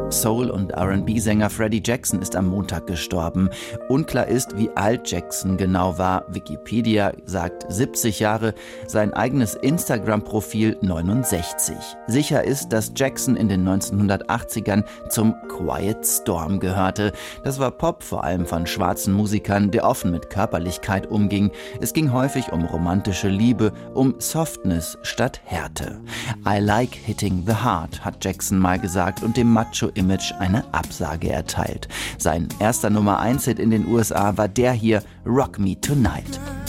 Soul- und R&B-Sänger Freddie Jackson ist am Montag gestorben. Unklar ist, wie alt Jackson genau war. Wikipedia sagt 70 Jahre, sein eigenes Instagram-Profil 69. Sicher ist, dass Jackson in den 1980ern zum Quiet Storm gehörte. Das war Pop, vor allem von schwarzen Musikern, der offen mit Körperlichkeit umging. Es ging häufig um romantische Liebe, um Softness statt Härte. I like hitting the heart, hat Jackson mal gesagt und dem Macho-Image eine Absage erteilt. Sein erster Nummer-1-Hit in den USA war der hier, Rock Me Tonight.